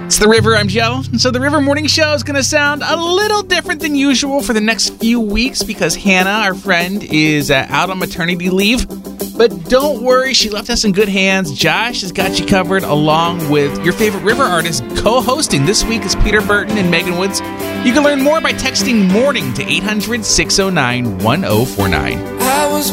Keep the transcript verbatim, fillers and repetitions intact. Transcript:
It's The River, I'm Joe. And so the River Morning Show is going to sound a little different than usual for the next few weeks because Hannah, our friend, is uh, out on maternity leave. But don't worry, she left us in good hands. Josh has got you covered along with your favorite River artists co-hosting. This week is Peter Burton and Megan Woods. You can learn more by texting MORNING to eight hundred, six oh nine, one oh four nine. I was